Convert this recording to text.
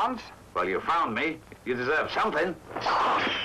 chance? Well, you found me. You deserve something.